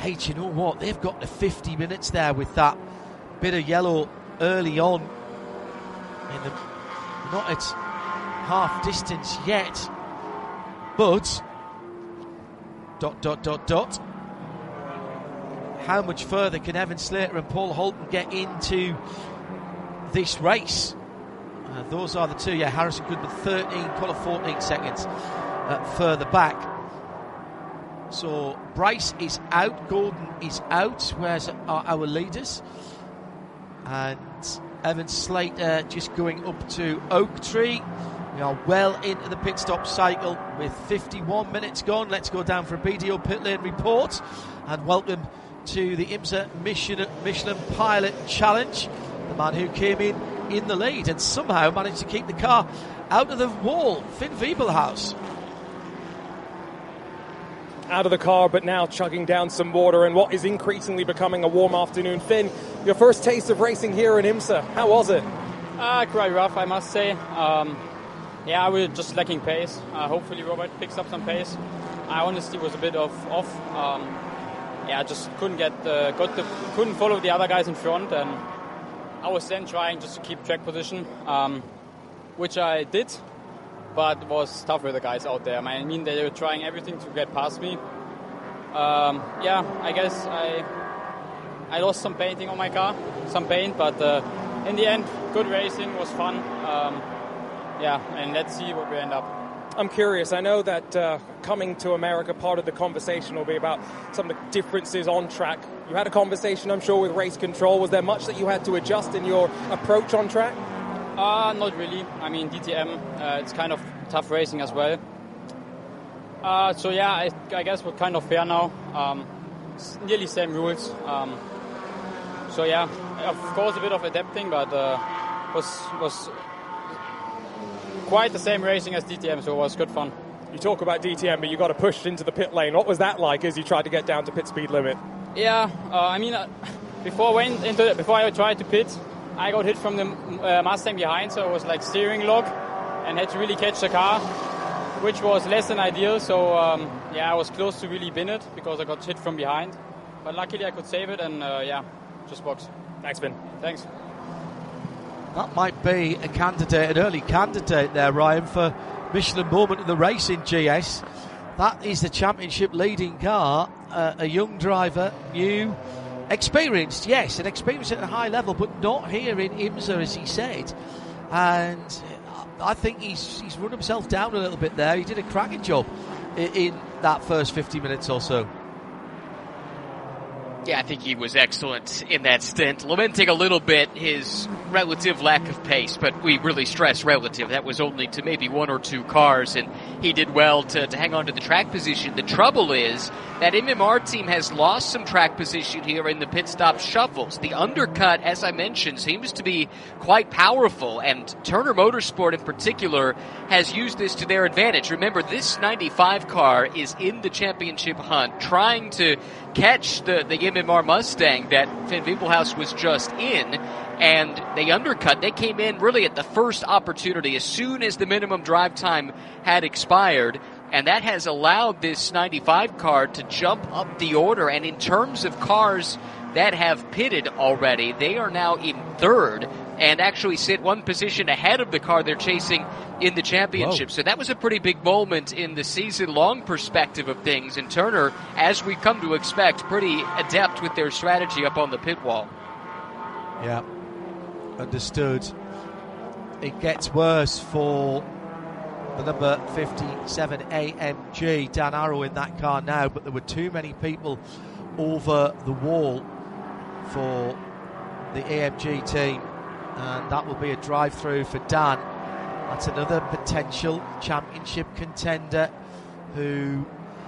hey, do you know what? They've got the 50 minutes there with that bit of yellow early on. Not at half distance yet. But, ... How much further can Evan Slater and Paul Holton get into this race? Those are the two. Yeah, Harrison Goodman 13, Connor 14 seconds further back. So Bryce is out, Gordon is out. Where's our leaders? And Evan Slater just going up to Oak Tree. We are well into the pit stop cycle with 51 minutes gone. Let's go down for a BDO pit lane report and welcome to the IMSA Michelin Pilot Challenge. The man who came in the lead and somehow managed to keep the car out of the wall, Finn Wiebelhaus. Out of the car, but now chugging down some water in what is increasingly becoming a warm afternoon. Finn, your first taste of racing here in IMSA, how was it? Quite rough, I must say. Yeah, we were just lacking pace. Hopefully Robert picks up some pace. I honestly was a bit off. I just couldn't couldn't follow the other guys in front, and I was then trying just to keep track position, which I did, but it was tough with the guys out there. I mean, they were trying everything to get past me. I guess I lost some painting on my car, but in the end, good racing, was fun. And let's see where we end up. I'm curious, I know that coming to America, part of the conversation will be about some of the differences on track. You had a conversation, I'm sure, with race control. Was there much that you had to adjust in your approach on track? Not really. I mean, DTM, it's kind of tough racing as well. I guess we're kind of fair now. Nearly same rules. Of course a bit of adapting, but was quite the same racing as DTM, so it was good fun. You talk about DTM, but you got to push into the pit lane. What was that like as you tried to get down to pit speed limit? Yeah, before I tried to pit, I got hit from the Mustang behind, so it was like steering lock and had to really catch the car, which was less than ideal. So I was close to really bin it because I got hit from behind, but luckily I could save it and just box. Thanks, Ben. Thanks. That might be an early candidate there, Ryan, for Michelin moment of the race in GS. That is the championship leading car, a young driver, new, experienced, yes, and experienced at a high level, but not here in IMSA, as he said. And I think he's run himself down a little bit there. He did a cracking job in that first 50 minutes or so. Yeah, I think he was excellent in that stint, lamenting a little bit his relative lack of pace, but we really stress relative. That was only to maybe one or two cars, and he did well to hang on to the track position. The trouble is that MMR team has lost some track position here in the pit stop shuffles. The undercut, as I mentioned, seems to be quite powerful, and Turner Motorsport in particular has used this to their advantage. Remember, this 95 car is in the championship hunt, trying to catch the MMR Mustang that Finn Wiebelhaus was just in, and they undercut. They came in really at the first opportunity as soon as the minimum drive time had expired, and that has allowed this 95 car to jump up the order. And in terms of cars that have pitted already, they are now in third and actually sit one position ahead of the car they're chasing in the championship. Whoa. So that was a pretty big moment in the season-long perspective of things. And Turner, as we come to expect, pretty adept with their strategy up on the pit wall. Yeah, understood. It gets worse for the number 57 AMG, Dan Arrow in that car now, but there were too many people over the wall for the AMG team, and that will be a drive-through for Dan. That's another potential championship contender who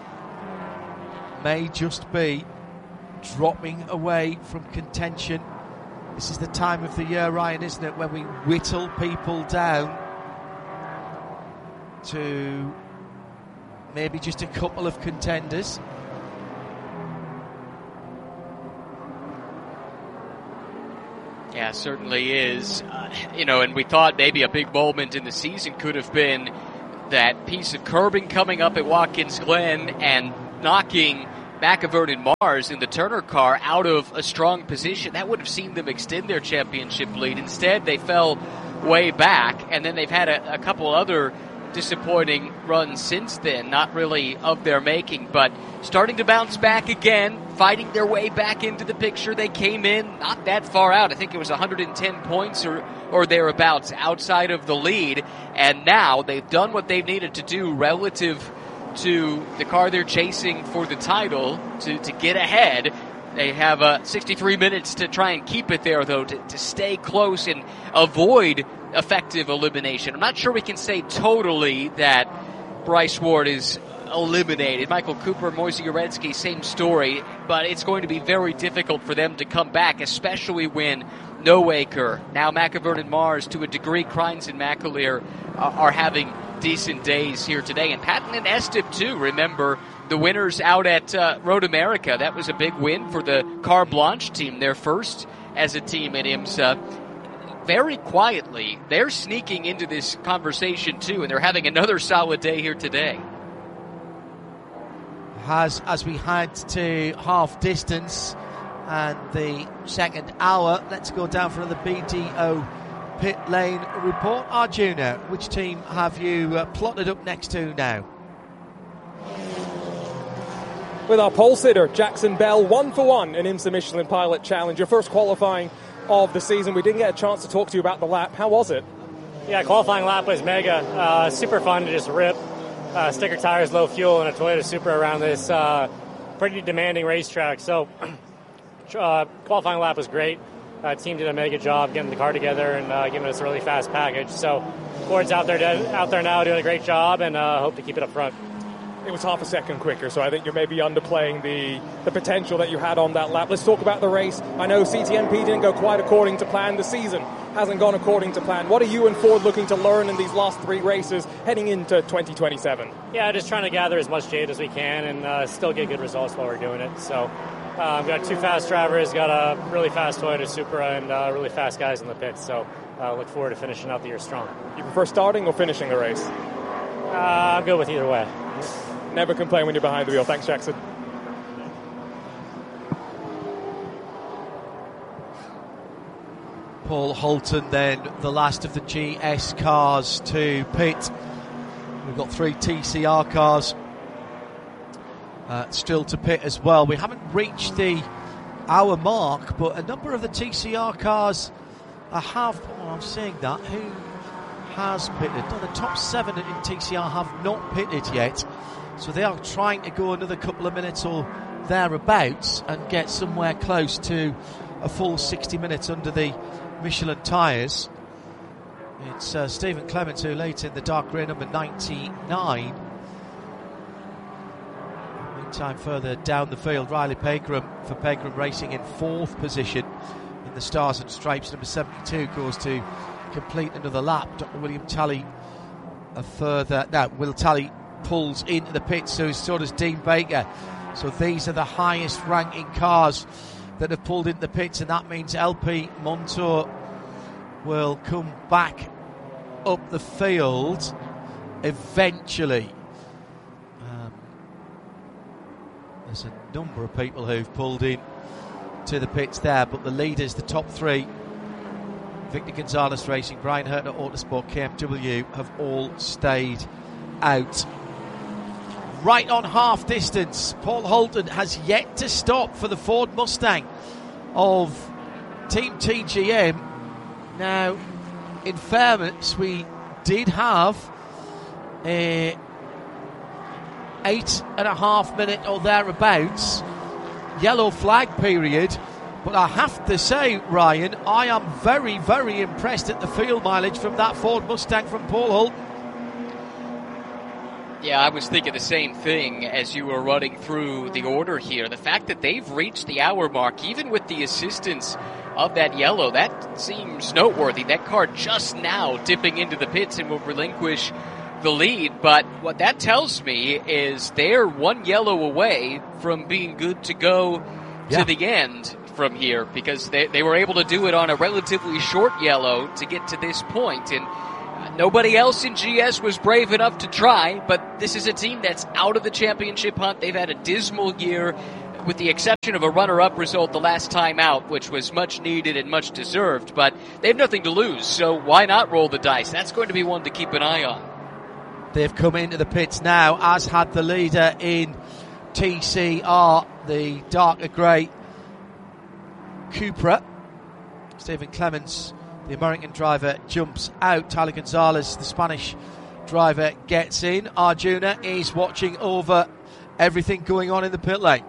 may just be dropping away from contention. This is the time of the year, Ryan, isn't it, when we whittle people down to maybe just a couple of contenders. Yeah, certainly is. And we thought maybe a big moment in the season could have been that piece of curbing coming up at Watkins Glen and knocking McEvern and Mars in the Turner car out of a strong position. That would have seen them extend their championship lead. Instead, they fell way back, and then they've had a couple other disappointing runs since then, not really of their making, but starting to bounce back again, fighting their way back into the picture. They came in not that far out. I think it was 110 points or thereabouts outside of the lead, and now they've done what they've needed to do relative to the car they're chasing for the title to get ahead. They have 63 minutes to try and keep it there, though, to stay close and avoid effective elimination. I'm not sure we can say totally that Bryce Ward is eliminated. Michael Cooper, Moisey Uretsky, same story, but it's going to be very difficult for them to come back, especially when Noaker, now McEvern and Mars, to a degree, Crines and McAleer are having decent days here today. And Patton and Estep, too. Remember, the winners out at Road America. That was a big win for the Car Blanche team, their first as a team at IMSA. Very quietly, they're sneaking into this conversation, too, and they're having another solid day here today. As we head to half distance and the second hour, let's go down for another BDO pit lane report. Arjuna, which team have you plotted up next to now? With our pole sitter, Jackson Bell, 1-for-1 in IMSA Michelin Pilot Challenge. Your first qualifying of the season. We didn't get a chance to talk to you about the lap. How was it? Yeah, qualifying lap was mega. Super fun to just rip sticker tires, low fuel, and a Toyota Supra around this pretty demanding racetrack. So qualifying lap was great. Team did a mega job getting the car together and giving us a really fast package. So Ford's out there now doing a great job, and hope to keep it up front. It was half a second quicker, so I think you're maybe underplaying the potential that you had on that lap. Let's talk about the race. I know CTMP didn't go quite according to plan. The season hasn't gone according to plan. What are you and Ford looking to learn in these last three races heading into 2027? Yeah, just trying to gather as much data as we can and still get good results while we're doing it. So I've got two fast drivers, got a really fast Toyota Supra, and really fast guys in the pits. So look forward to finishing out the year strong. You prefer starting or finishing the race? I'm good with either way. Never complain when you're behind the wheel. Thanks, Jackson. Paul Holton, then the last of the GS cars to pit. We've got 3 TCR cars still to pit as well. We haven't reached the hour mark, but a number of the TCR cars have. Oh, I'm saying that. Who has pitted? No, the top 7 in TCR have not pitted yet. So they are trying to go another couple of minutes or thereabouts and get somewhere close to a full 60 minutes under the Michelin tyres. It's Stephen Clements who leads in the dark grey number 99. Meantime, further down the field, Riley Pegram for Pegram Racing in 4th position in the Stars and Stripes. Number 72 goes to complete another lap. Dr. William Talley Will Talley pulls into the pits, so does Dean Baker. So these are the highest ranking cars that have pulled into the pits, and that means LP Montour will come back up the field eventually. There's a number of people who've pulled in to the pits there, but the leaders, the top 3, Victor Gonzalez Racing, Brian Hertner Autosport, KMW, have all stayed out. Right on half distance, Paul Holton has yet to stop for the Ford Mustang of Team TGM. Now, in fairness, we did have a 8.5 minute or thereabouts yellow flag period, but I have to say, Ryan, I am very, very impressed at the field mileage from that Ford Mustang from Paul Holton. Yeah, I was thinking the same thing as you were running through the order here. The fact that they've reached the hour mark, even with the assistance of that yellow, that seems noteworthy. That car just now dipping into the pits and will relinquish the lead. But what that tells me is they're one yellow away from being good to go to the end from here, because they were able to do it on a relatively short yellow to get to this point. And Nobody else in GS was brave enough to try, but this is a team that's out of the championship hunt. They've had a dismal year, with the exception of a runner-up result the last time out, which was much needed and much deserved, but they have nothing to lose, so why not roll the dice? That's going to be one to keep an eye on. They've come into the pits now, as had the leader in TCR, the darker grey Cupra. Stephen Clements, the American driver, jumps out. Tyler Gonzalez, the Spanish driver, gets in. Arjuna is watching over everything going on in the pit lane.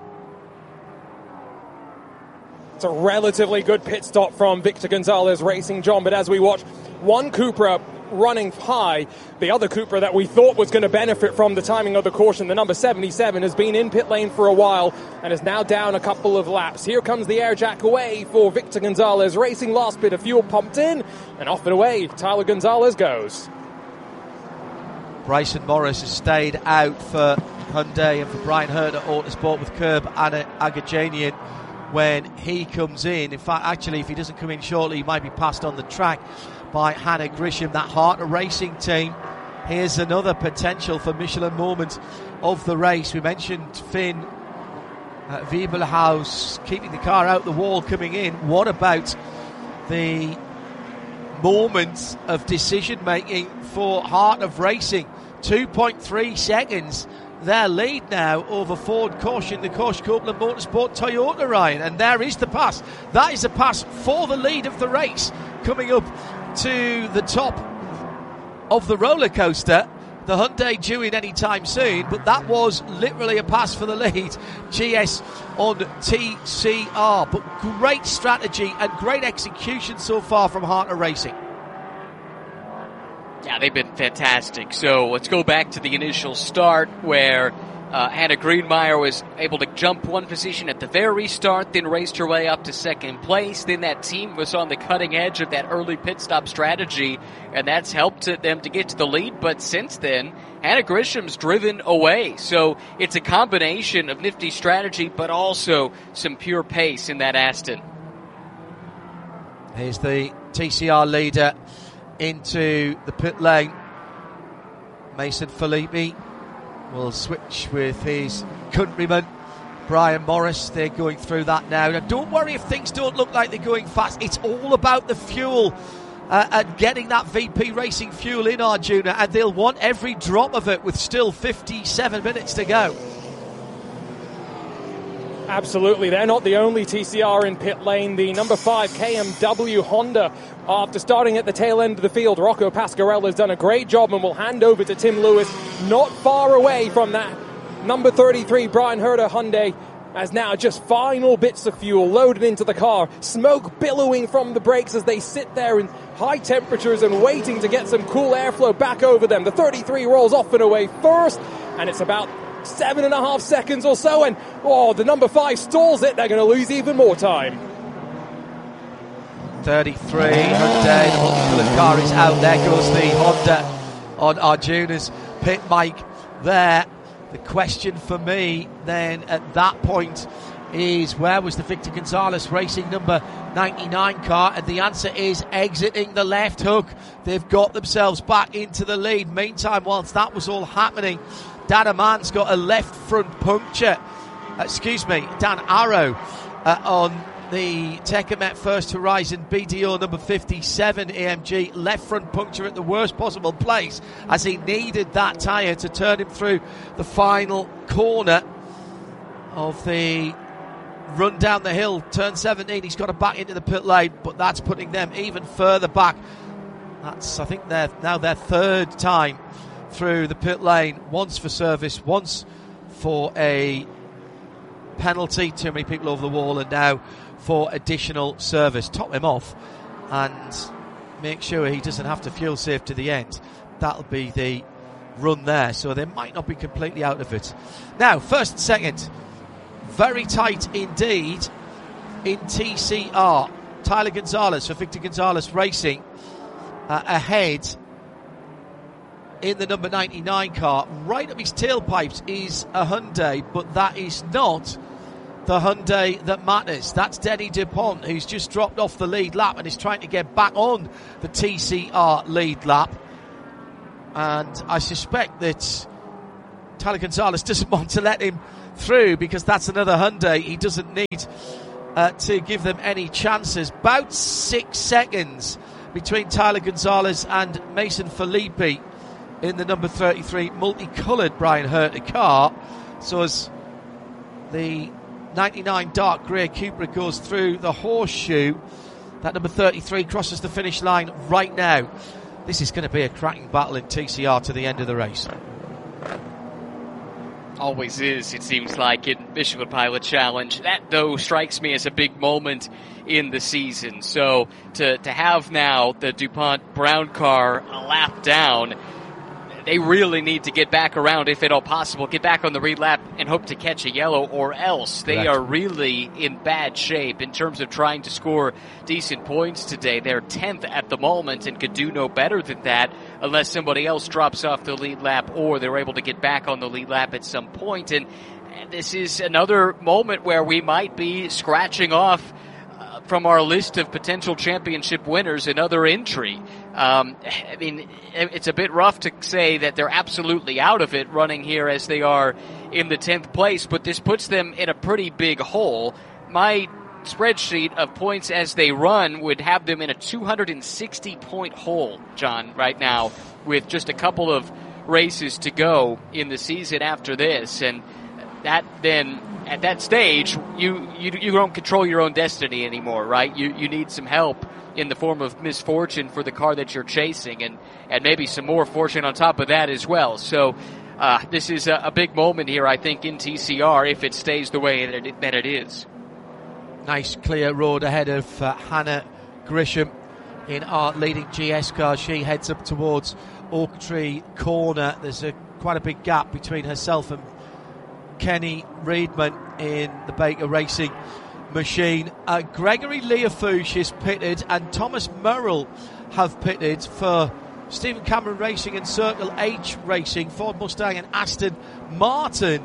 It's a relatively good pit stop from Victor Gonzalez Racing, John, but as we watch one Cupra running high, the other Cupra that we thought was going to benefit from the timing of the caution, the number 77, has been in pit lane for a while and is now down a couple of laps. Here comes the air jack away for Victor Gonzalez Racing. Last bit of fuel pumped in and off and away Tyler Gonzalez goes. Bryson Morris has stayed out for Hyundai and for Brian Herter Autosport with Curb Agajanian when he comes in. In fact, actually, if he doesn't come in shortly, he might be passed on the track by Hannah Grisham, that Harter Racing team. Here's another potential for Michelin moment of the race. We mentioned Finn Wiebelhaus keeping the car out the wall coming in. What about the moment of decision making for Heart of Racing? 2.3 seconds their lead now over Ford Caution, the Porsche Copeland Motorsport Toyota, Ryan, and there is the pass. That is a pass for the lead of the race coming up to the top of the roller coaster. The Hyundai due in any time soon, but that was literally a pass for the lead. GS on TCR, but great strategy and great execution so far from Harter Racing. Yeah, they've been fantastic. So let's go back to the initial start where Hannah Greenmeyer was able to jump one position at the very start, then raced her way up to second place. Then that team was on the cutting edge of that early pit stop strategy, and that's helped them to get to the lead. But since then, Hannah Grisham's driven away. So it's a combination of nifty strategy, but also some pure pace in that Aston. Here's the TCR leader into the pit lane. Mason Filippi will switch with his countryman Brian Morris. They're going through that now. Now don't worry if things don't look like they're going fast. It's all about the fuel and getting that VP Racing fuel in, Arjuna, and they'll want every drop of it with still 57 minutes to go. Absolutely, they're not the only TCR in pit lane. The number 5 KMW Honda, after starting at the tail end of the field, Rocco Pasquarella has done a great job and will hand over to Tim Lewis, not far away from that. Number 33 Brian Herter Hyundai as now just final bits of fuel loaded into the car, smoke billowing from the brakes as they sit there in high temperatures and waiting to get some cool airflow back over them. The 33 rolls off and away first, and it's about 7.5 seconds or so, and the number 5 stalls it. They're going to lose even more time. 33 Hyundai, the multicolored car is out. There goes the Honda on Arjuna's pit mic there. The question for me then at that point is, where was the Victor Gonzalez Racing number 99 car? And the answer is exiting the left hook. They've got themselves back into the lead. Meantime, whilst that was all happening, Dan Aman's got a left front puncture. Dan Arrow on the Tecamet First Horizon BDO number 57 AMG. Left front puncture at the worst possible place as he needed that tyre to turn him through the final corner of the run down the hill. Turn 17, he's got to back into the pit lane, but that's putting them even further back. That's, I think, their third time through the pit lane, once for service, once for a penalty, too many people over the wall, and now for additional service. Top him off and make sure he doesn't have to fuel save to the end. That'll be the run there, so they might not be completely out of it. Now, first and second, very tight indeed in TCR. Tyler Gonzalez for Victor Gonzalez Racing ahead in the number 99 car. Right up his tailpipes is a Hyundai, but that is not the Hyundai that matters. That's Denny DuPont, who's just dropped off the lead lap and is trying to get back on the TCR lead lap. And I suspect that Tyler Gonzalez doesn't want to let him through, because that's another Hyundai. He doesn't need to give them any chances. About 6 seconds between Tyler Gonzalez and Mason Filippi in the number 33 multicoloured Brian Herta car. So as the 99 dark grey Cupra goes through the horseshoe, that number 33 crosses the finish line right now. This is going to be a cracking battle in TCR to the end of the race. Always is, it seems like, in Michelin Pilot Challenge. That, though, strikes me as a big moment in the season. So to have now the DuPont Brown car a lap down, they really need to get back around, if at all possible, get back on the lead lap and hope to catch a yellow, or else they are really in bad shape in terms of trying to score decent points today. They're 10th at the moment and could do no better than that unless somebody else drops off the lead lap or they're able to get back on the lead lap at some point. And this is another moment where we might be scratching off from our list of potential championship winners another entry. I mean, it's a bit rough to say that they're absolutely out of it running here as they are in the 10th place, but this puts them in a pretty big hole. My spreadsheet of points as they run would have them in a 260-point hole, John, right now, with just a couple of races to go in the season after this. And that then, at that stage, you don't control your own destiny anymore, right? You need some help in the form of misfortune for the car that you're chasing, and maybe some more fortune on top of that as well. So this is a big moment here, I think, in TCR, if it stays the way that it is. Nice clear road ahead of Hannah Grisham in our leading GS car. She heads up towards Oak Tree Corner. There's quite a big gap between herself and Kenny Reedman in the Baker Racing machine. Gregory Leafouche is pitted, and Thomas Murrell have pitted for Stephen Cameron Racing and Circle H Racing. Ford Mustang and Aston Martin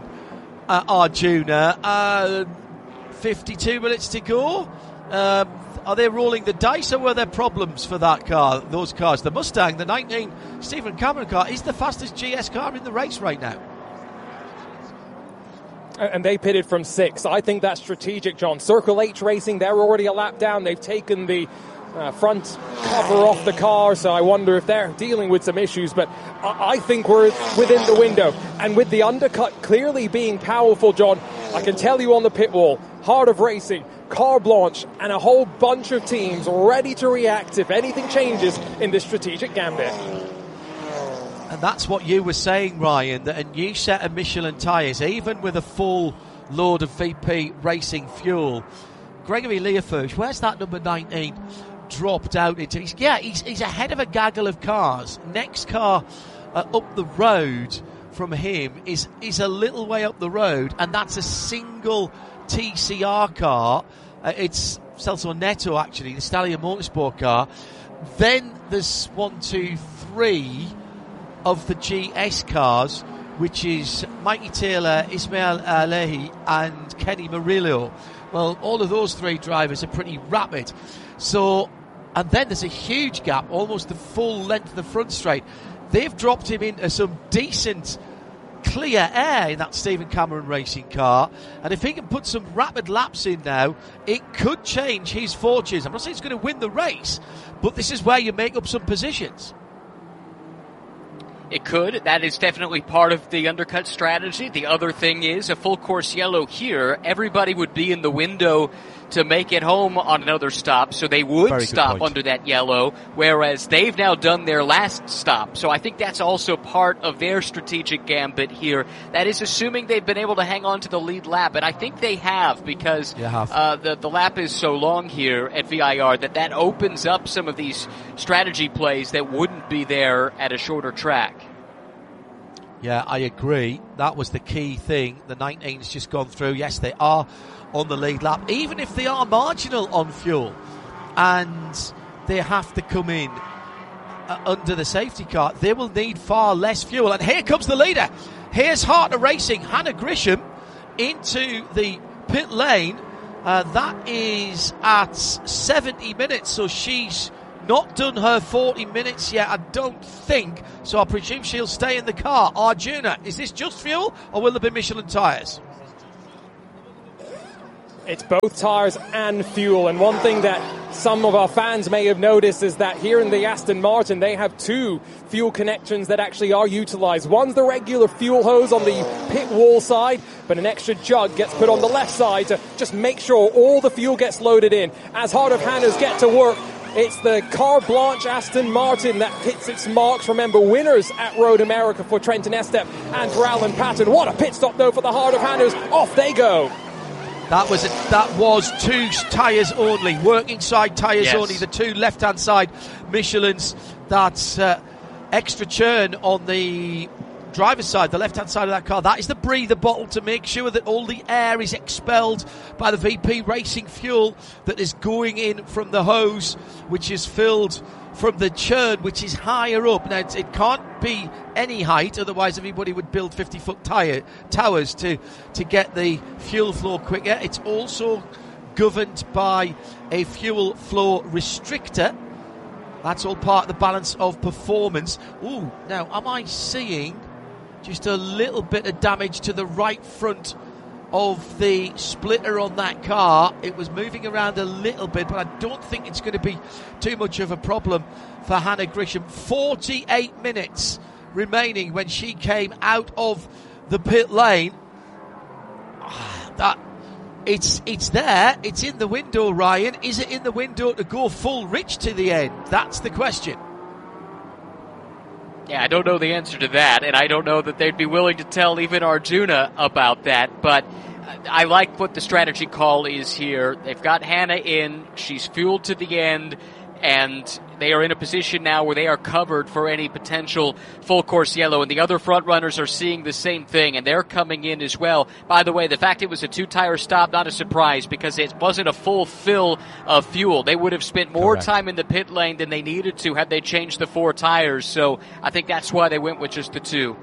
Arjuna. 52 minutes to go. Are they rolling the dice, or were there problems for that car? Those cars, the Mustang, the 19 Stephen Cameron car, is the fastest GS car in the race right now. And they pitted from 6. I think that's strategic, John. Circle H Racing, they're already a lap down. They've taken the front cover off the car, so I wonder if they're dealing with some issues. But I think we're within the window. And with the undercut clearly being powerful, John, I can tell you on the pit wall, Heart of Racing, Car Blanche, and a whole bunch of teams ready to react if anything changes in this strategic gambit. And that's what you were saying, Ryan, that a new set of Michelin tyres, even with a full load of VP Racing fuel, Gregory Leafouche, where's that number 19 dropped out into? He's ahead of a gaggle of cars. Next car up the road from him is a little way up the road, and that's a single TCR car. It's Celso Neto, actually, the Stallion Motorsport car. Then there's 1, 2, 3 of the GS cars, which is Mikey Taylor, Ismail Alehi and Kenny Murillo. Well, all of those 3 drivers are pretty rapid. So, and then there's a huge gap, almost the full length of the front straight. They've dropped him into some decent clear air in that Stephen Cameron Racing car, and if he can put some rapid laps in now, it could change his fortunes. I'm not saying he's going to win the race, but this is where you make up some positions. It could. That is definitely part of the undercut strategy. The other thing is a full course yellow here. Everybody would be in the window to make it home on another stop, so they would stop under that yellow, whereas they've now done their last stop. So I think that's also part of their strategic gambit here. That is assuming they've been able to hang on to the lead lap, and I think they have, because the lap is so long here at VIR that opens up some of these strategy plays that wouldn't be there at a shorter track. Yeah, I agree. That was the key thing. The 19's just gone through. Yes, they are on the lead lap, even if they are marginal on fuel, and they have to come in under the safety car. They will need far less fuel. And here comes the leader. Here's Heart of Racing, Hannah Grisham, into the pit lane. That is at 70 minutes, so she's not done her 40 minutes yet, I don't think, so I presume she'll stay in the car. Arjuna, is this just fuel, or will there be Michelin tyres? It's both tyres and fuel, and one thing that some of our fans may have noticed is that here in the Aston Martin they have two fuel connections that actually are utilised. One's the regular fuel hose on the pit wall side, but an extra jug gets put on the left side to just make sure all the fuel gets loaded in. As Heart of Hannah's get to work, it's the Carte Blanche Aston Martin that hits its marks. Remember, winners at Road America for Trenton Estep and for Alan Patton. What a pit stop though for the Heart of Hannah's. Off they go. That was two tyres only, working side tyres only, the two left-hand side Michelins. That's extra churn on the driver's side, the left-hand side of that car. That is the breather bottle to make sure that all the air is expelled by the VP Racing fuel that is going in from the hose, which is filled from the churn, which is higher up. Now, it can't be any height, otherwise everybody would build 50-foot towers to get the fuel flow quicker. It's also governed by a fuel flow restrictor. That's all part of the balance of performance. Ooh, now, am I seeing just a little bit of damage to the right front of the splitter on that car? It was moving around a little bit, but I don't think it's going to be too much of a problem for Hannah Grisham. 48 minutes remaining when she came out of the pit lane. That it's there, it's in the window, Ryan. Is it in the window to go full rich to the end? That's the question. Yeah, I don't know the answer to that, and I don't know that they'd be willing to tell even Arjuna about that, but I like what the strategy call is here. They've got Hannah in, she's fueled to the end, and they are in a position now where they are covered for any potential full course yellow, and the other front runners are seeing the same thing, and they're coming in as well. By the way, the fact it was a two-tire stop, not a surprise, because it wasn't a full fill of fuel. They would have spent more time in the pit lane than they needed to had they changed the 4 tires, so I think that's why they went with just the 2.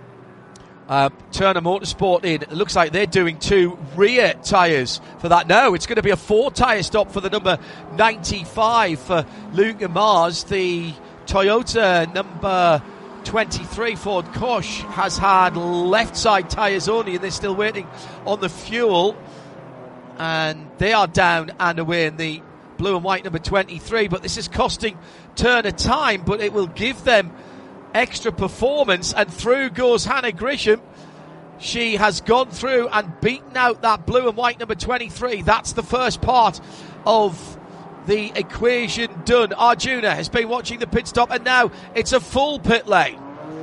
Turner Motorsport in. It looks like they're doing 2 rear tyres for that. No, it's going to be a 4 tyre stop for the number 95 for Luca Mars. The Toyota number 23 Ford Koch has had left side tyres only, and they're still waiting on the fuel. And they are down and away in the blue and white number 23. But this is costing Turner time, but it will give them extra performance, and through goes Hannah Grisham. She has gone through and beaten out that blue and white number 23. That's the first part of the equation done. Arjuna has been watching the pit stop, and now it's a full pit lane.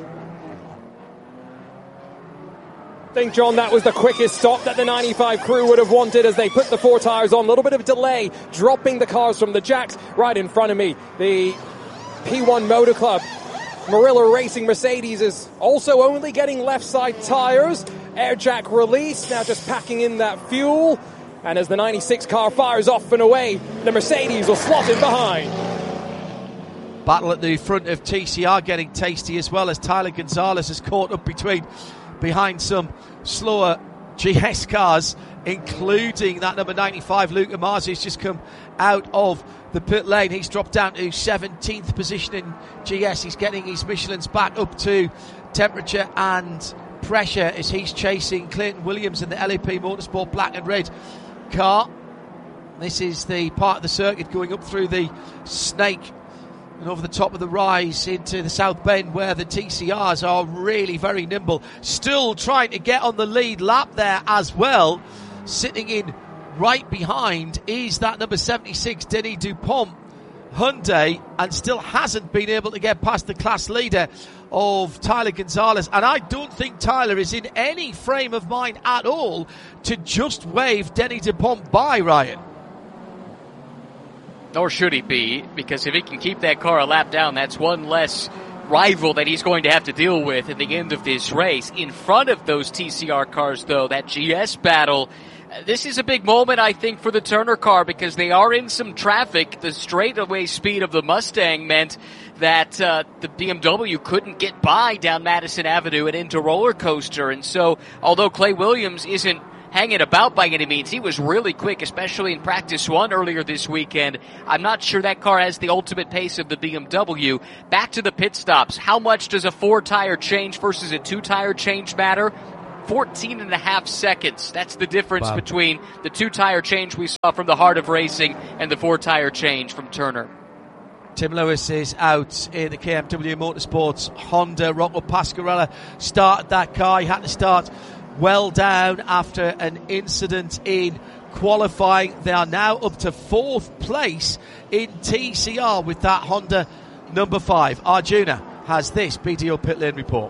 I think, John, that was the quickest stop that the 95 crew would have wanted as they put the 4 tires on. A little bit of delay, dropping the cars from the jacks. Right in front of me, the P1 Motor Club Marilla Racing Mercedes is also only getting left side tires. Air jack release, now just packing in that fuel. And as the 96 car fires off and away, the Mercedes will slot in behind. Battle at the front of TCR getting tasty, as well as Tyler Gonzalez is caught up behind some slower GS cars, including that number 95 Luca Mars, who's just come out of the pit lane. He's dropped down to 17th position in GS. He's getting his Michelins back up to temperature and pressure as he's chasing Clayton Williams in the LAP Motorsport black and red car. This is the part of the circuit going up through the Snake and over the top of the rise into the South Bend, where the TCRs are really very nimble. Still trying to get on the lead lap there as well. Sitting in right behind is that number 76 Denis Dupont Hyundai, and still hasn't been able to get past the class leader of Tyler Gonzalez. And I don't think Tyler is in any frame of mind at all to just wave Denis Dupont by, Ryan. Nor should he be, because if he can keep that car a lap down, that's one less rival that he's going to have to deal with at the end of this race. In front of those TCR cars, though, that GS battle, this is a big moment, I think, for the Turner car, because they are in some traffic. The straightaway speed of the Mustang meant that the BMW couldn't get by down Madison Avenue and into Roller Coaster. And so, although Clay Williams isn't hanging about by any means. He was really quick, especially in practice 1 earlier this weekend. I'm not sure that car has the ultimate pace of the BMW. Back to the pit stops. How much does a 4-tire change versus a 2-tire change matter? 14 and a half seconds. That's the difference between the 2-tire change we saw from the heart of racing and the 4-tire change from Turner. Tim Lewis is out in the KMW Motorsports Honda. Rocco Pasquarella started that car. He had to start well down after an incident in qualifying. They are now up to 4th place in TCR with that Honda number 5. Arjuna has this BDO pit lane report.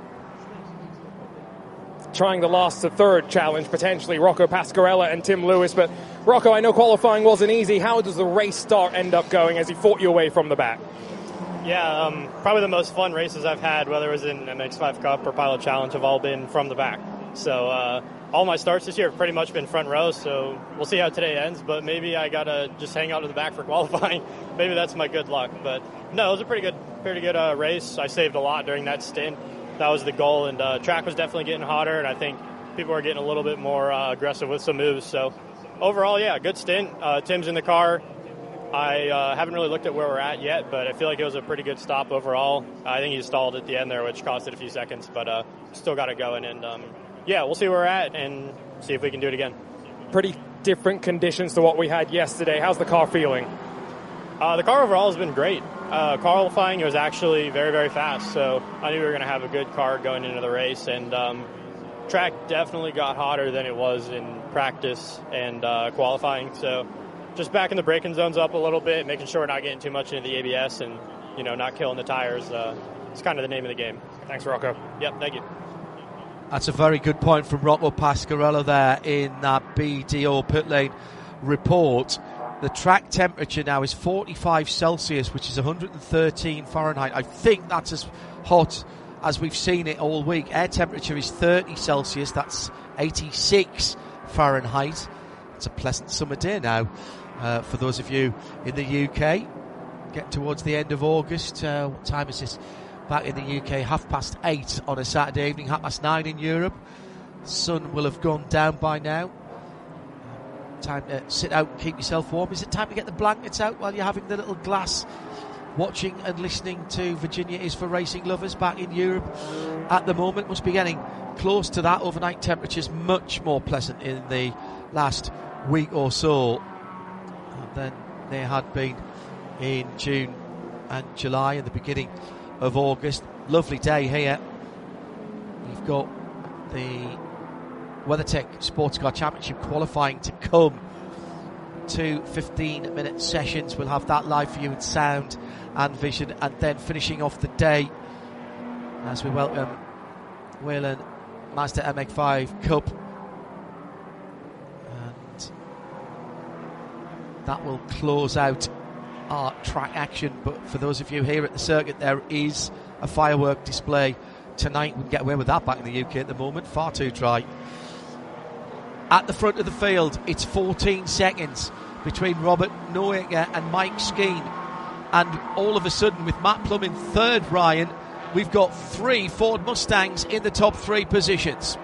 Trying the last to third challenge, potentially Rocco Pasquarella and Tim Lewis. But Rocco, I know qualifying wasn't easy. How does the race start end up going as he fought your way from the back? Yeah, probably the most fun races I've had, whether it was in an X5 Cup or Pilot Challenge, have all been from the back. So all my starts this year have pretty much been front row, so we'll see how today ends. But maybe I got to just hang out to the back for qualifying. Maybe that's my good luck. But no, it was a pretty good race. I saved a lot during that stint. That was the goal, and track was definitely getting hotter, and I think people were getting a little bit more aggressive with some moves. So overall, yeah, good stint. Tim's in the car. I haven't really looked at where we're at yet, but I feel like it was a pretty good stop overall. I think he stalled at the end there, which cost it a few seconds, but still got it going. And, yeah, we'll see where we're at and see if we can do it again. Pretty different conditions to what we had yesterday. How's the car feeling? The car overall has been great. Qualifying, it was actually very, very fast, so I knew we were going to have a good car going into the race, and track definitely got hotter than it was in practice and qualifying, so just backing the braking zones up a little bit, making sure we're not getting too much into the ABS and, not killing the tires. It's kind of the name of the game. Thanks, Rocco. Yep, thank you. That's a very good point from Rocco Pasquarella there in that BDO pit lane report. The track temperature now is 45 Celsius, which is 113 Fahrenheit. I think that's as hot as we've seen it all week. Air temperature is 30 Celsius. That's 86 Fahrenheit. It's a pleasant summer day now for those of you in the UK. Get towards the end of August. What time is this? Back in the UK, 8:30 on a Saturday evening, 9:30 in Europe. Sun will have gone down by now. Time to sit out and keep yourself warm. Is it time to get the blankets out while you're having the little glass watching and listening to Virginia is for Racing Lovers back in Europe at the moment? Must be getting close to that. Overnight temperatures much more pleasant in the last week or so than they had been in June and July and the beginning of August. Lovely day here. You've got the WeatherTech Sports Car Championship qualifying to come. 2 15-minute sessions. We'll have that live for you in sound and vision, and then finishing off the day as we welcome Whelen Mazda MX-5 Cup, and that will close out our track action. But for those of you here at the circuit, there is a firework display tonight. We can get away with that back in the UK at the moment, far too dry. At the front of the field, it's 14 seconds between Robert Noecker and Mike Skeen. And all of a sudden, with Matt Plum in third, Ryan, we've got 3 Ford Mustangs in the top 3 positions.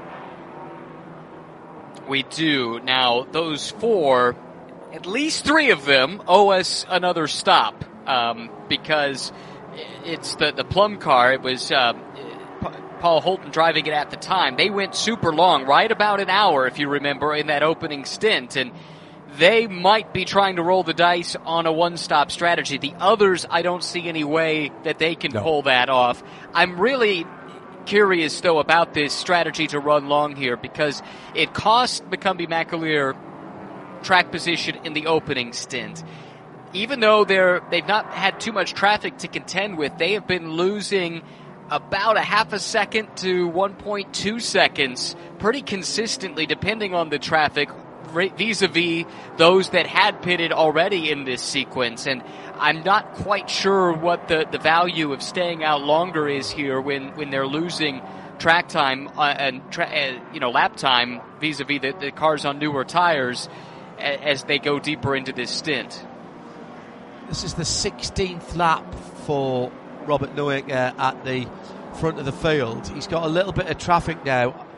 We do. Now, those 4, at least 3 of them, owe us another stop because it's the Plum car. It was Paul Holton driving it at the time. They went super long, right about an hour, if you remember, in that opening stint, and they might be trying to roll the dice on a one-stop strategy. The others, I don't see any way that they can pull that off. I'm really curious, though, about this strategy to run long here, because it cost McCumbee McAleer track position in the opening stint. Even though they've not had too much traffic to contend with, they have been losing about a half a second to 1.2 seconds pretty consistently, depending on the traffic, vis-a-vis those that had pitted already in this sequence. And I'm not quite sure what the value of staying out longer is here when they're losing track time and lap time vis-a-vis the cars on newer tires as they go deeper into this stint. This is the 16th lap for Robert Noecker at the front of the field. He's got a little bit of traffic now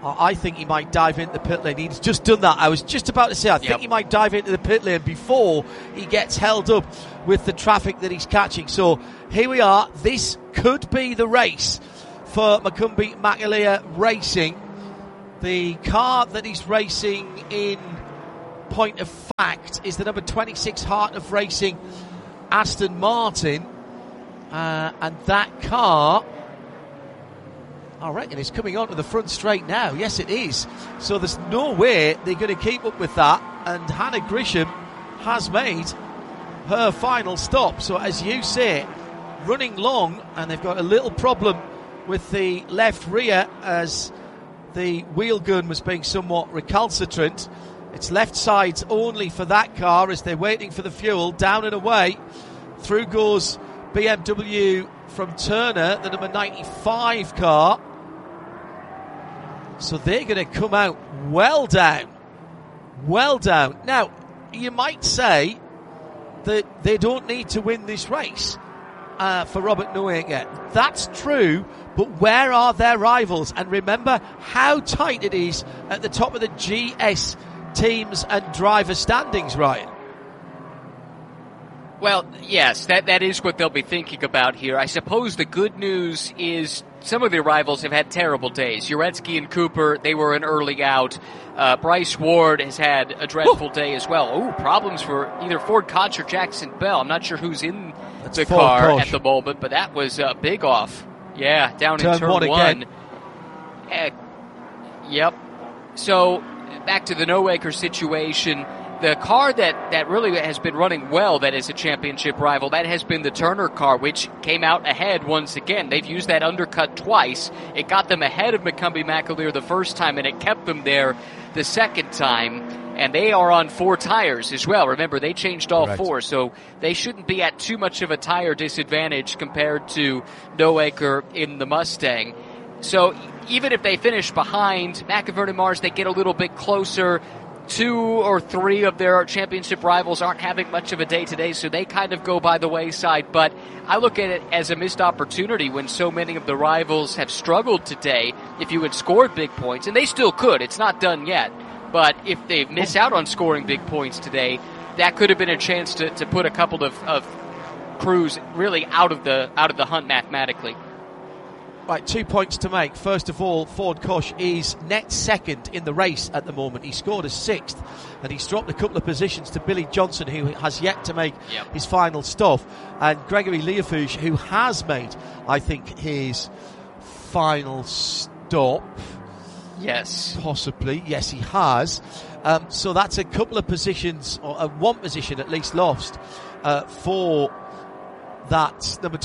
I think he might dive into the pit lane. He's just done that. I was just about to say, I think he might dive into the pit lane before he gets held up with the traffic that he's catching. So here we are. This could be the race for Macumbi McAleer Racing. The car that he's racing in, point of fact, is the number 26 Heart of Racing Aston Martin. And that car, I reckon, is coming onto the front straight now. Yes, it is. So there's no way they're going to keep up with that. And Hannah Grisham has made her final stop. So as you say, running long, and they've got a little problem with the left rear as the wheel gun was being somewhat recalcitrant. It's left sides only for that car as they're waiting for the fuel. Down and away. Through goes BMW from Turner, the number 95 car. So they're going to come out well down. Well down. Now, you might say that they don't need to win this race for Robert Noaker. That's true, but where are their rivals? And remember how tight it is at the top of the GS teams and driver standings, Ryan. Well, yes, that is what they'll be thinking about here. I suppose the good news is some of their rivals have had terrible days. Uretsky and Cooper, they were an early out. Bryce Ward has had a dreadful day as well. Problems for either Ford Koch or Jackson Bell. I'm not sure who's in the car at the moment, but that was big off. Yeah, down in turn one. Yep. So, back to the Noaker situation. The car that really has been running well, that is a championship rival, that has been the Turner car, which came out ahead once again. They've used that undercut twice. It got them ahead of Macumbi McAleer the first time, and it kept them there the second time. And they are on 4 tires as well. Remember, they changed all 4, so they shouldn't be at too much of a tire disadvantage compared to Noaker in the Mustang. So even if they finish behind McIvern and Mars, they get a little bit closer. 2 or 3 of their championship rivals aren't having much of a day today, so they kind of go by the wayside. But I look at it as a missed opportunity when so many of the rivals have struggled today. If you had scored big points, and they still could, it's not done yet, but if they miss out on scoring big points today, that could have been a chance to put a couple of crews really out of the hunt mathematically. Right, 2 points to make. First of all, Ford Koch is net second in the race at the moment. He scored a 6th, and he's dropped a couple of positions to Billy Johnson, who has yet to make his final stop, and Gregory Leofouge, who has made, I think, his final stop. Yes. Possibly. Yes, he has. So that's a couple of positions, or one position at least lost for that number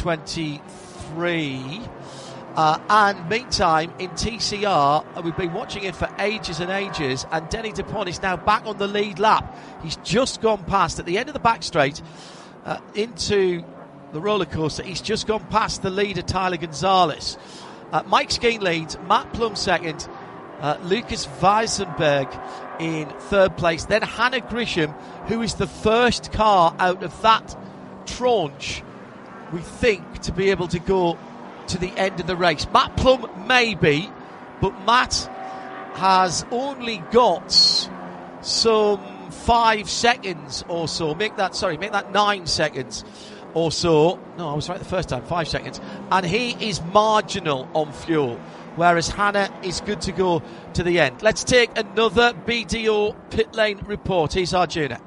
23. And meantime, in TCR, we've been watching it for ages and ages, and Denny Dupont is now back on the lead lap. He's just gone past, at the end of the back straight, into the roller coaster, he's just gone past the leader, Tyler Gonzalez. Mike Skeen leads, Matt Plum second, Lucas Weisenberg in third place, then Hannah Grisham, who is the first car out of that tranche, we think, to be able to go to the end of the race. Matt Plum maybe, but Matt has only got some 5 seconds or so. Make that 9 seconds or so. No, I was right the first time, 5 seconds. And he is marginal on fuel, whereas Hannah is good to go to the end. Let's take another BDO pit lane report. Here's Arjuna.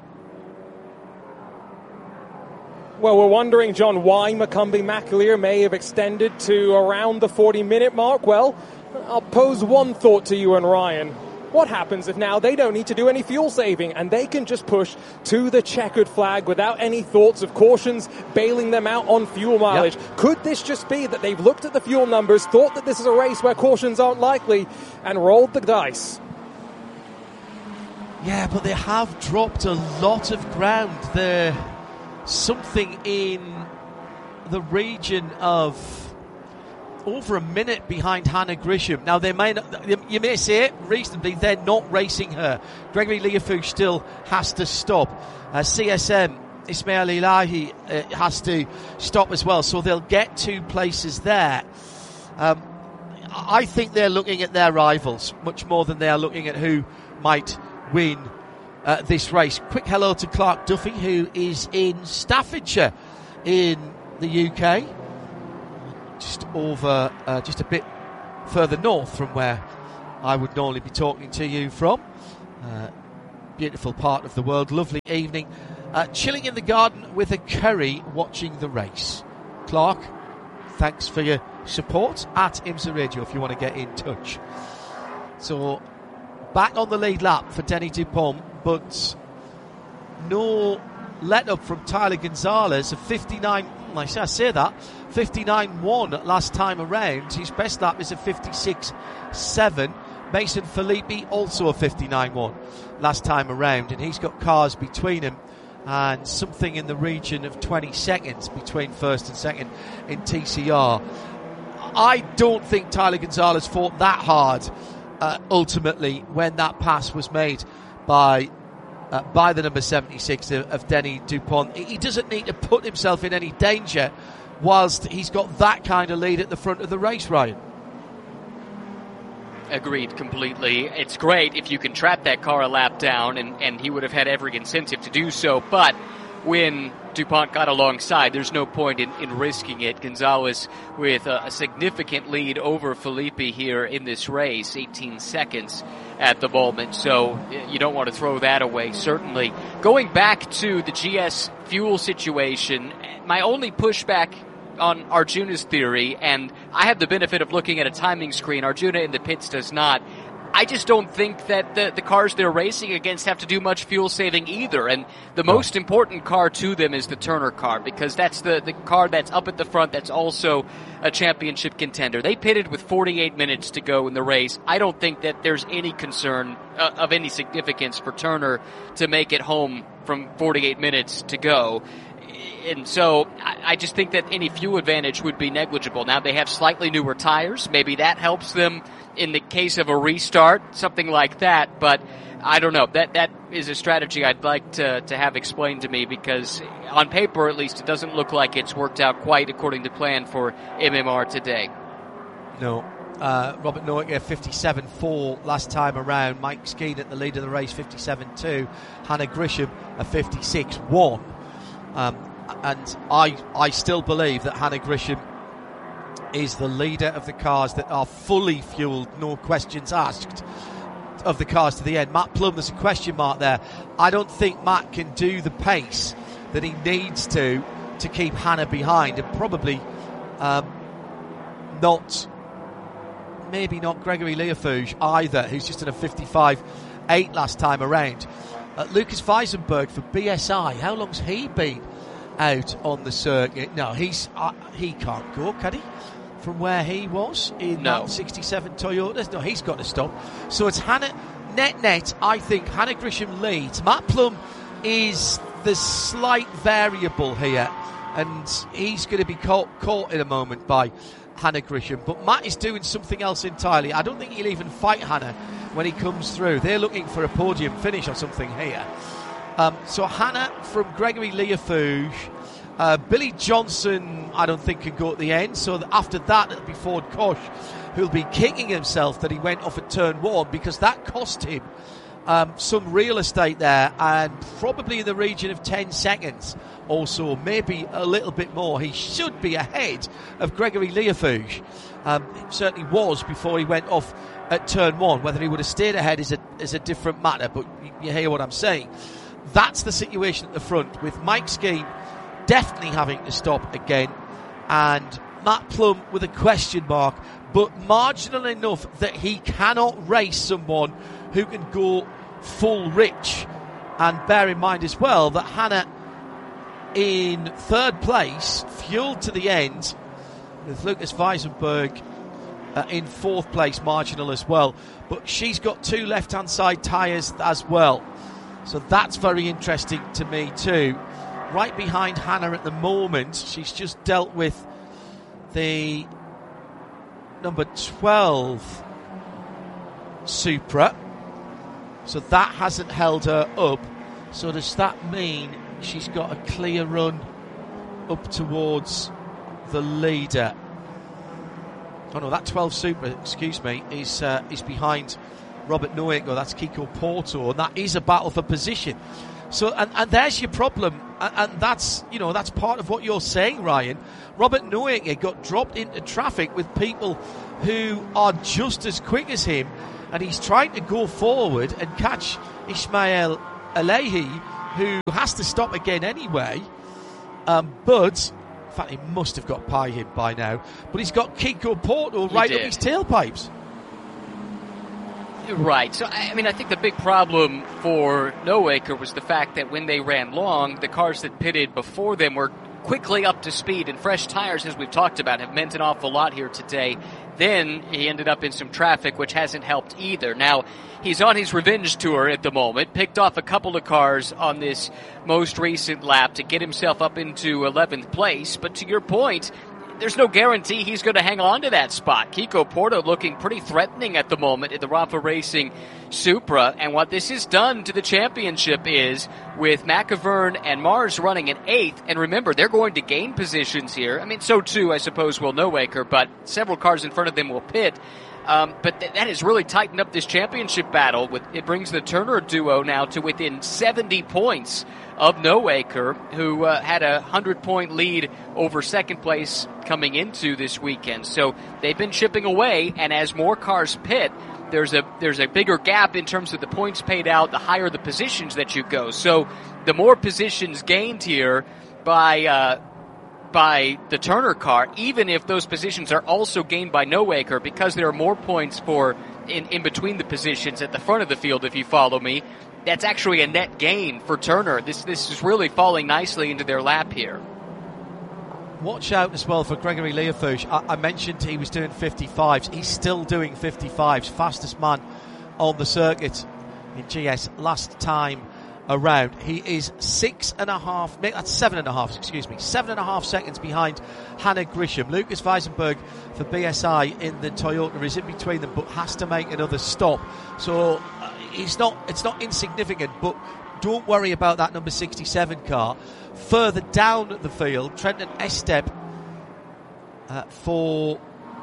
Well, we're wondering, John, why Macumbi McAleer may have extended to around the 40-minute mark. Well, I'll pose one thought to you and Ryan. What happens if now they don't need to do any fuel saving and they can just push to the checkered flag without any thoughts of cautions bailing them out on fuel mileage? Yep. Could this just be that they've looked at the fuel numbers, thought that this is a race where cautions aren't likely, and rolled the dice? Yeah, but they have dropped a lot of ground there. Something in the region of over a minute behind Hannah Grisham. Now, they may not, you may say it reasonably, they're not racing her. Gregory Leofouge still has to stop. CSM, Ismail Ilahi has to stop as well, so they'll get 2 places there. I think they're looking at their rivals much more than they are looking at who might win this race. Quick hello to Clark Duffy, who is in Staffordshire in the UK, just a bit further north from where I would normally be talking to you from. Beautiful part of the world, lovely evening. Chilling in the garden with a curry, watching the race. Clark, thanks for your support at IMSA Radio if you want to get in touch. So back on the lead lap for Denny Dupont, but no let up from Tyler Gonzalez of 59.1 last time around. His best lap is a 56.7. Mason Filippi also a 59.1 last time around, and he's got cars between him and something in the region of 20 seconds between first and second in TCR. I don't think Tyler Gonzalez fought that hard ultimately when that pass was made by the number 76 of Denny Dupont. He doesn't need to put himself in any danger whilst he's got that kind of lead at the front of the race, Ryan. Agreed completely. It's great if you can trap that car a lap down, and he would have had every incentive to do so, but when DuPont got alongside, there's no point in risking it. Gonzalez with a significant lead over Filippi here in this race, 18 seconds at the moment, so you don't want to throw that away, certainly. Going back to the GS fuel situation, my only pushback on Arjuna's theory, and I have the benefit of looking at a timing screen, Arjuna in the pits does not. I just don't think that the cars they're racing against have to do much fuel saving either, and the most important car to them is the Turner car, because that's the car that's up at the front that's also a championship contender. They pitted with 48 minutes to go in the race. I don't think that there's any concern of any significance for Turner to make it home from 48 minutes to go. And so I just think that any fuel advantage would be negligible. Now they have slightly newer tires. Maybe that helps them in the case of a restart, something like that. But I don't know. That is a strategy I'd like to have explained to me, because on paper, at least, it doesn't look like it's worked out quite according to plan for MMR today. No. Robert Noack 57.4 last time around. Mike Skeen at the lead of the race, 57.2. Hannah Grisham, a 56.1. And I still believe that Hannah Grisham is the leader of the cars that are fully fueled, no questions asked, of the cars to the end. Matt Plum, there's a question mark there. I don't think Matt can do the pace that he needs to keep Hannah behind, and probably maybe not Gregory Leofouge either, who's just in a 55.8 last time around. Lucas Weisenberg for BSI, how long's he been out on the circuit? No, he can't go, can he? From where he was in that 67 Toyota. No, he's got to stop. So it's Hannah, net, I think Hannah Grisham leads. Matt Plum is the slight variable here, and he's going to be caught in a moment by Hannah Grisham. But Matt is doing something else entirely. I don't think he'll even fight Hannah when he comes through. They're looking for a podium finish or something here. So Hannah from Gregory Leofouge. Billy Johnson, I don't think, can go at the end. So after that, it'll be Ford Koch, who'll be kicking himself that he went off at turn 1, because that cost him some real estate there, and probably in the region of 10 seconds or so, maybe a little bit more. He should be ahead of Gregory Leofouge. He certainly was before he went off at turn 1. Whether he would have stayed ahead is a different matter, but you hear what I'm saying. That's the situation at the front, with Mike Skeen definitely having to stop again, and Matt Plum with a question mark, but marginal enough that he cannot race someone who can go full rich. And bear in mind as well that Hannah in third place, fueled to the end, with Lucas Weisenberg in fourth place, marginal as well, but she's got 2 left-hand side tyres as well. So that's very interesting to me too. Right behind Hannah at the moment, she's just dealt with the number 12 Supra. So that hasn't held her up. So does that mean she's got a clear run up towards the leader? Oh no, that 12 Super, excuse me, is behind Robert Noecker. That's Kiko Porto, and that is a battle for position. So, and there's your problem, and that's part of what you're saying, Ryan. Robert Noecker got dropped into traffic with people who are just as quick as him, and he's trying to go forward and catch Ismail Alehi, who has to stop again anyway. But in fact, he must have got pie him by now. But he's got Kiko Porto right up his tailpipes. Right. So, I mean, I think the big problem for Noecker was the fact that when they ran long, the cars that pitted before them were quickly up to speed, and fresh tires, as we've talked about, have meant an awful lot here today. Then he ended up in some traffic, which hasn't helped either. Now, he's on his revenge tour at the moment, picked off a couple of cars on this most recent lap to get himself up into 11th place. But to your point, there's no guarantee he's going to hang on to that spot. Kiko Porto looking pretty threatening at the moment in the Rafa Racing Supra. And what this has done to the championship is, with McIvern and Mars running in 8th, and remember, they're going to gain positions here. I mean, so too, I suppose, will Noecker, but several cars in front of them will pit. But that has really tightened up this championship battle. It brings the Turner duo now to within 70 points of Noecker, who had a 100-point lead over second place coming into this weekend. So they've been chipping away, and as more cars pit, there's a bigger gap in terms of the points paid out, the higher the positions that you go. So the more positions gained here by the Turner car, even if those positions are also gained by Noecker, because there are more points in between the positions at the front of the field, if you follow me, that's actually a net gain for Turner. This is really falling nicely into their lap here. Watch out as well for Gregory Leofouche. I mentioned he was doing 55s. He's still doing 55s. Fastest man on the circuit in GS last time around. He is 7.5 seconds behind Hannah Grisham. Lucas Weisenberg for BSI in the Toyota is in between them, but has to make another stop. So it's not insignificant, but don't worry about that number 67 car. Further down the field, Trenton Estep for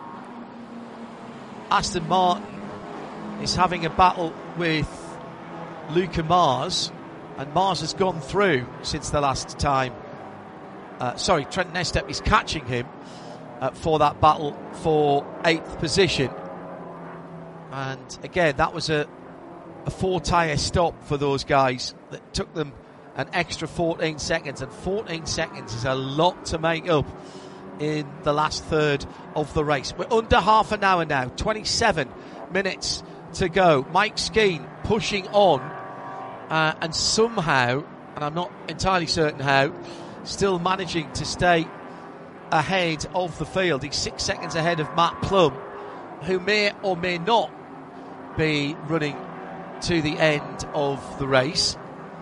Aston Martin is having a battle with Luca Mars, and Mars has gone through since the last time. Trenton Estep is catching him for that battle for 8th position. And again, that was a 4-tyre stop for those guys that took them an extra 14 seconds, and 14 seconds is a lot to make up in the last third of the race. We're under half an hour now, 27 minutes to go. Mike Skeen pushing on, and somehow, and I'm not entirely certain how, still managing to stay ahead of the field. He's 6 seconds ahead of Matt Plum, who may or may not be running to the end of the race.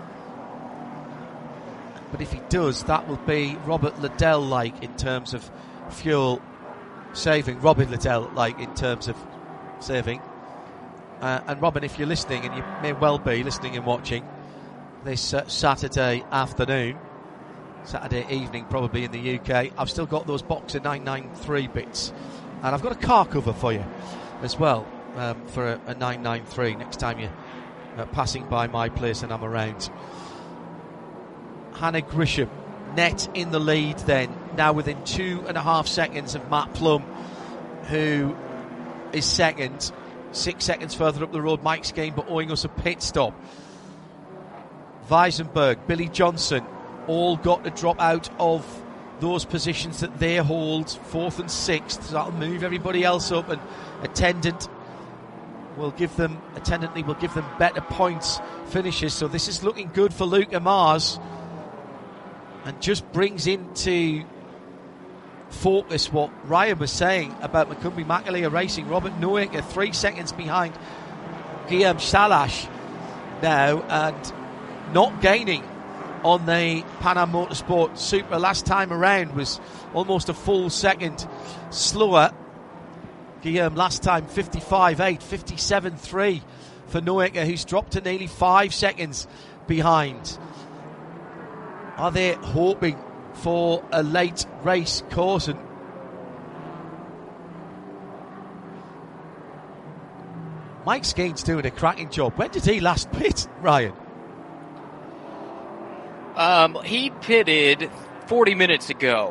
But if he does, that will be Robert Liddell-like in terms of fuel saving. Robin Liddell-like in terms of saving. And Robin, if you're listening, and you may well be listening and watching this Saturday afternoon, Saturday evening probably in the UK, I've still got those Boxer 993 bits. And I've got a car cover for you as well, for a 993 next time you're passing by my place and I'm around. Hannah Grisham, net in the lead then, now within 2.5 seconds of Matt Plum, who is second. 6 seconds further up the road, Mike Skeen, but owing us a pit stop. Weisenberg, Billy Johnson, all got to drop out of those positions that they hold, 4th and 6th. So that'll move everybody else up, and attendantly will give them better points finishes. So this is looking good for Luca Mars, and just brings into focus what Ryan was saying about Macumbi Makalia Racing. Robert Noecker 3 seconds behind Guillaume Salash now, and not gaining on the Pan Am Motorsport Supra. Last time around was almost a full second slower. Guillaume last time 55.8, 57.3 for Noecker, who's dropped to nearly 5 seconds behind. Are they hoping for a late race caution? Mike Skeen's doing a cracking job. When did he last pit, Ryan? He pitted 40 minutes ago.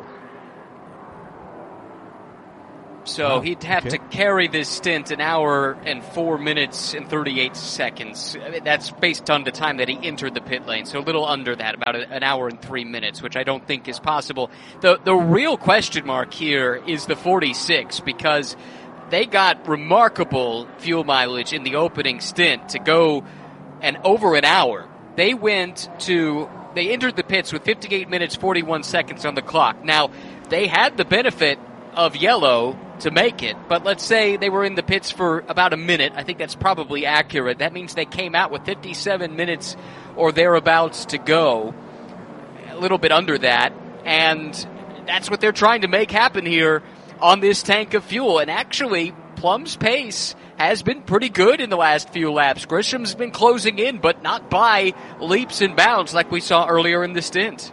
So he'd have to carry this stint an hour and 4 minutes and 38 seconds. I mean, that's based on the time that he entered the pit lane. So a little under that, about an hour and 3 minutes, which I don't think is possible. The real question mark here is the 46, because they got remarkable fuel mileage in the opening stint to go over an hour. They entered the pits with 58 minutes, 41 seconds on the clock. Now, they had the benefit of yellow to make it, but let's say they were in the pits for about a minute. I think that's probably accurate. That means they came out with 57 minutes or thereabouts to go, a little bit under that, and that's what they're trying to make happen here on this tank of fuel. And actually, Plum's pace has been pretty good in the last few laps. Grisham's been closing in, but not by leaps and bounds like we saw earlier in the stint.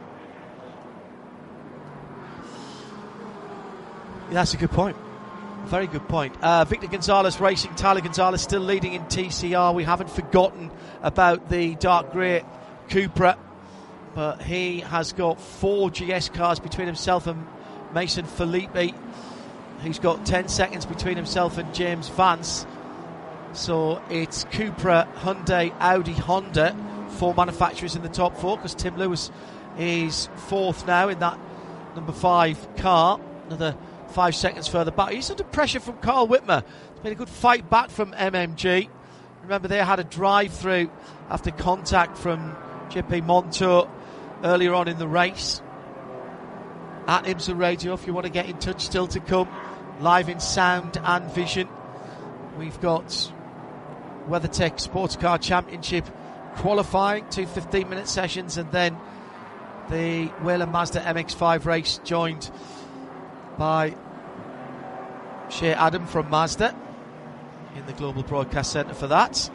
Yeah, that's a good point. Very good point. Victor Gonzalez Racing, Tyler Gonzalez still leading in TCR. We haven't forgotten about the dark grey Cupra, but he has got 4 GS cars between himself and Mason Filippi, who's got 10 seconds between himself and James Vance. So it's Cupra, Hyundai, Audi, Honda, 4 manufacturers in the top 4, because Tim Lewis is 4th now in that number 5 car. Another 5 seconds further back. He's under pressure from Carl Whitmer. It's been a good fight back from MMG. Remember, they had a drive-through after contact from JP Montour earlier on in the race. At IMSA Radio, if you want to get in touch, still to come. Live in sound and vision. We've got WeatherTech Sports Car Championship qualifying, 2 15-minute sessions, and then the Whelen Mazda MX-5 race, joined by Shea Adam from Mazda in the Global Broadcast Centre for that.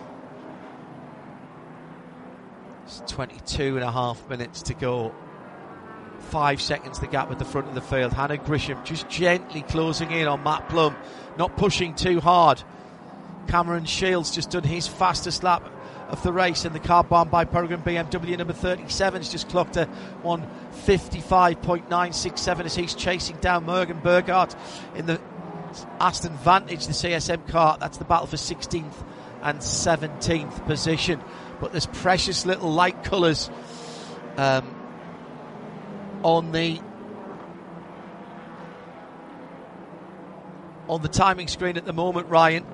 It's 22 and a half minutes to go. 5 seconds the gap at the front of the field. Hannah Grisham just gently closing in on Matt Plum, not pushing too hard. Cameron Shields just done his fastest lap of the race in the car bound by Peregrine BMW. Number 37 has just clocked a 1:55.967 as he's chasing down Morgan Burghardt in the Aston Vantage, the CSM car. That's the battle for 16th and 17th position. But there's precious little light colours on the timing screen at the moment, Ryan.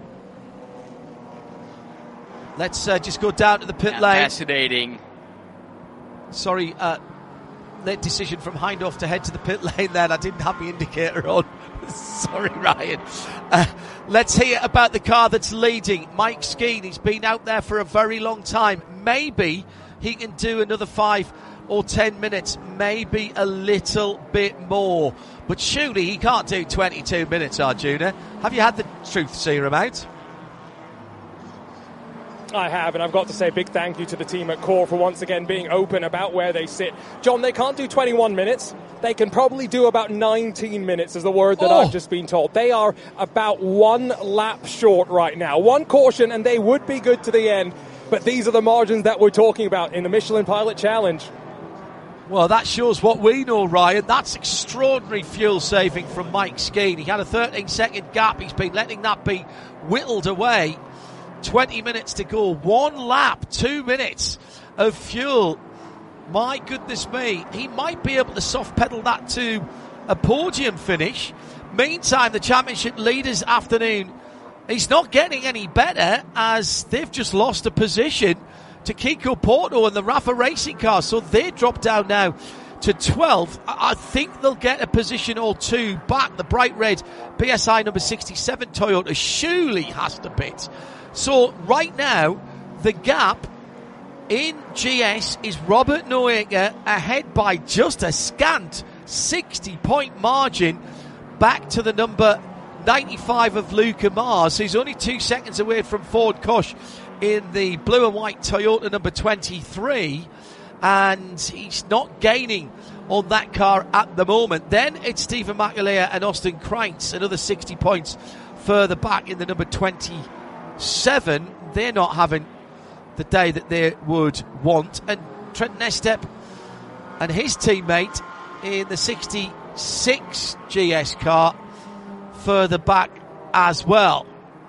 Let's just go down to the pit lane. Fascinating. Sorry, late decision from Hindhaugh to head to the pit lane then. I didn't have the indicator on. Sorry, Ryan. Let's hear about the car that's leading. Mike Skeen, he's been out there for a very long time. Maybe he can do another 5 or 10 minutes, maybe a little bit more. But surely he can't do 22 minutes, Arjuna. Have you had the truth serum out? I have, and I've got to say a big thank you to the team at Core for once again being open about where they sit. John, they can't do 21 minutes. They can probably do about 19 minutes, is the word that I've just been told. They are about 1 lap short right now. 1 caution, and they would be good to the end. But these are the margins that we're talking about in the Michelin Pilot Challenge. Well, that shows what we know, Ryan. That's extraordinary fuel saving from Mike Skeen. He had a 13-second gap. He's been letting that be whittled away. 20 minutes to go. 1 lap, 2 minutes of fuel. My goodness me. He might be able to soft pedal that to a podium finish. Meantime, the championship leaders afternoon, he's not getting any better as they've just lost a position to Kiko Porto and the Rafa Racing car. So they drop down now to 12th. I think they'll get a position or 2 back. The bright red BSI number 67 Toyota surely has to pit. So right now, the gap in GS is Robert Noaker ahead by just a scant 60-point margin back to the number 95 of Luca Mars, who's only 2 seconds away from Ford Koch in the blue and white Toyota number 23, and he's not gaining on that car at the moment. Then it's Stephen McAleer and Austin Kreitz, another 60 points further back in the number 22 7, they're not having the day that they would want. And Trent Nestep and his teammate in the 66 GS car further back as well.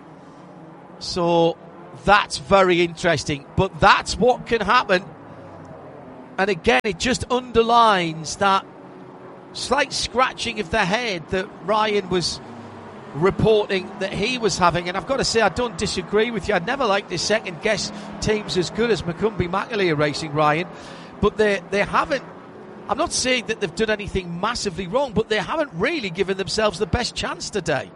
So that's very interesting. But that's what can happen. And again, it just underlines that slight scratching of the head that Ryan was reporting that he was having. And I've got to say, I don't disagree with you. I'd never like to second guess teams as good as McCumbee-McAleer Racing, Ryan, but they haven't. I'm not saying that they've done anything massively wrong, but they haven't really given themselves the best chance today.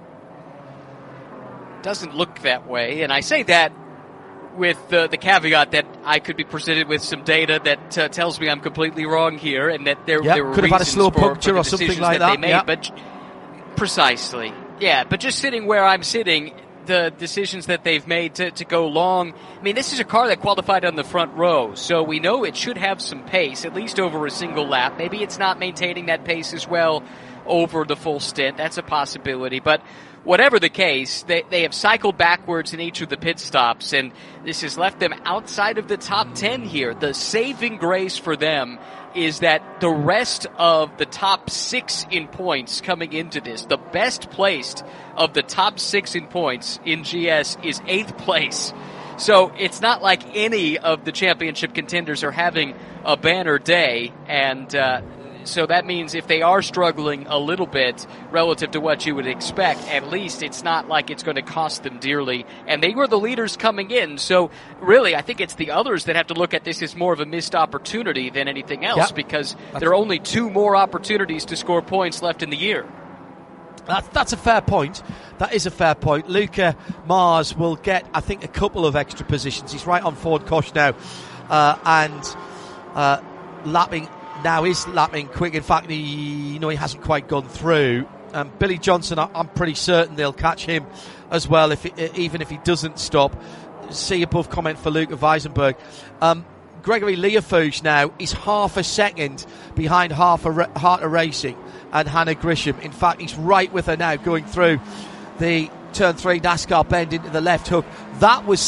Doesn't look that way, and I say that with the caveat that I could be presented with some data that tells me I'm completely wrong here, and that there were could have had a slow puncture for or something like that. They made, but precisely, but just sitting where I'm sitting, the decisions that they've made to go long. I mean, this is a car that qualified on the front row, so we know it should have some pace, at least over a single lap. Maybe it's not maintaining that pace as well over the full stint. That's a possibility, but whatever the case, they have cycled backwards in each of the pit stops, and this has left them outside of the top 10 here. The saving grace for them is that the rest of the top 6 in points coming into this, the best placed of the top 6 in points in GS is 8th place. So it's not like any of the championship contenders are having a banner day, and so that means if they are struggling a little bit relative to what you would expect, at least it's not like it's going to cost them dearly. And they were the leaders coming in. So really, I think it's the others that have to look at this as more of a missed opportunity than anything else, because there are only 2 more opportunities to score points left in the year. That's a fair point. That is a fair point. Luca Mars will get, I think, a couple of extra positions. He's right on Ford Koch now, and lapping quick. In fact, he hasn't quite gone through. Billy Johnson, I'm pretty certain they'll catch him as well, even if he doesn't stop. See above comment for Luca Weisenberg. Gregory Leofouge now is half a second behind Heart of Racing and Hannah Grisham. In fact, he's right with her now going through the turn 3 NASCAR bend into the left hook. That was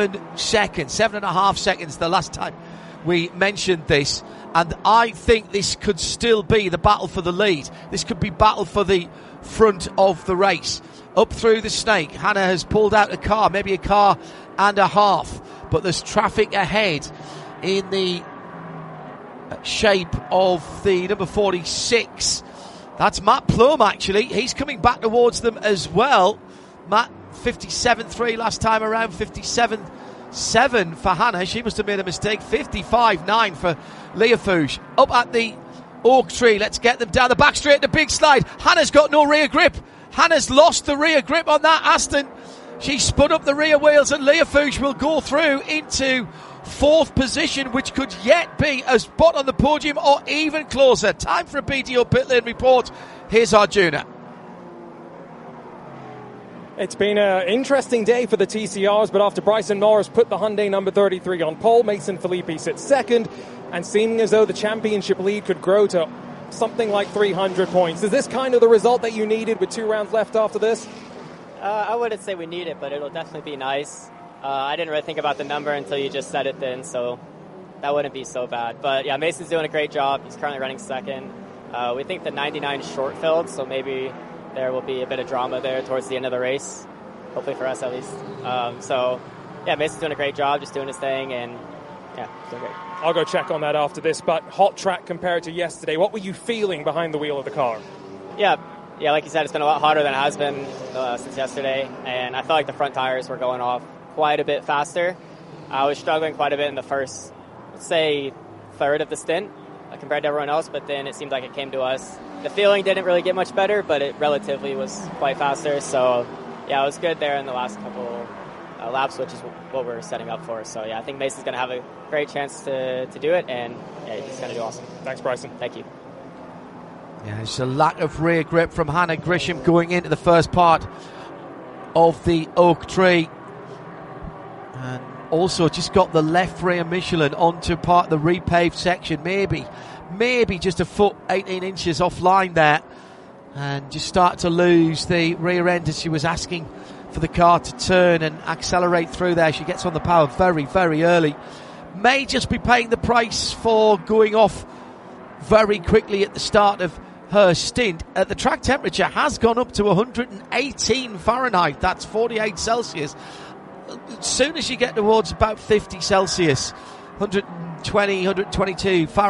7.5 seconds the last time we mentioned this. And I think this could still be the battle for the lead. This could be battle for the front of the race. Up through the snake, Hannah has pulled out a car, maybe a car and a half. But there's traffic ahead in the shape of the number 46. That's Matt Plum, actually. He's coming back towards them as well. Matt, 57.3 last time around, 57.7 for Hannah. She must have made a mistake. 55.9 for Leofouge. Up at the oak tree. Let's get them down the back straight, the big slide. Hannah's got no rear grip. Hannah's lost the rear grip on that Aston. She spun up the rear wheels, and Leofouge will go through into 4th position, which could yet be a spot on the podium or even closer. Time for a BDO pit lane report. Here's Arjuna. It's been an interesting day for the TCRs, but after Bryson Norris put the Hyundai number 33 on pole, Mason Filippi sits second, and seeming as though the championship lead could grow to something like 300 points. Is this kind of the result that you needed with 2 rounds left after this? I wouldn't say we need it, but it'll definitely be nice. I didn't really think about the number until you just said it then, so that wouldn't be so bad. But yeah, Mason's doing a great job. He's currently running second. We think the 99 is short filled, so maybe there will be a bit of drama there towards the end of the race, hopefully for us at least. So yeah, Mason's doing a great job, just doing his thing, and yeah, doing great. I'll go check on that after this, but hot track compared to yesterday. What were you feeling behind the wheel of the car? Yeah, like you said, it's been a lot hotter than it has been since yesterday, and I felt like the front tires were going off quite a bit faster. I was struggling quite a bit in the first, let's say, third of the stint compared to everyone else, but then it seemed like it came to us. The feeling didn't really get much better, but it relatively was quite faster, so yeah, it was good there in the last couple laps, which is what we're setting up for. So yeah, I think Mason's going to have a great chance to do it, and yeah, he's going to do awesome. Thanks, Bryson. Thank you. Yeah, it's a lack of rear grip from Hannah Grisham going into the first part of the oak tree. And also just got the left rear Michelin onto part of the repaved section. Maybe just a foot, 18 inches offline there. And just start to lose the rear end as she was asking for the car to turn and accelerate through there. She gets on the power very, very early. May just be paying the price for going off very quickly at the start of her stint. The track temperature has gone up to 118 Fahrenheit. That's 48 Celsius. As soon as you get towards about 50 Celsius, 120, 122 Fahrenheit,